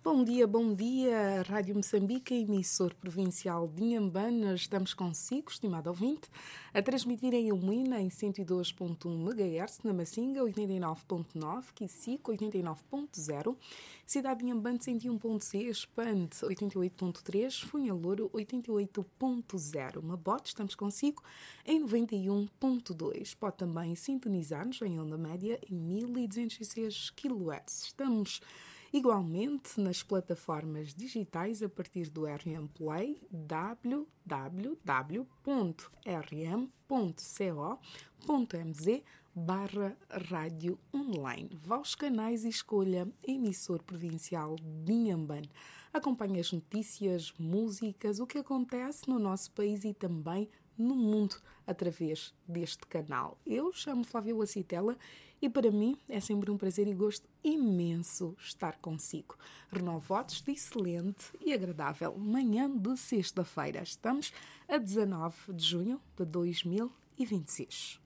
Bom dia, Rádio Moçambique, emissor provincial de Inhambane. Estamos consigo, estimado ouvinte, a transmitir em Umina em 102.1 MHz, na Macinga 89.9, Quicico 89.0, Cidade de Inhambane 101.6, Pante 88.3, Funhalouro 88.0, Mabote, estamos consigo em 91.2. Pode também sintonizar-nos em onda média em 1206 kHz. Estamos igualmente nas plataformas digitais a partir do RM Play, www.rm.co.mz/rádio online. Vá aos canais e escolha emissor provincial de Inhambane. Acompanhe as notícias, músicas, o que acontece no nosso país e também no mundo através deste canal. Eu chamo Flávia Wacitela e para mim é sempre um prazer e gosto imenso estar consigo. Renovo votos de excelente e agradável manhã de sexta-feira. Estamos a 19 de junho de 2026.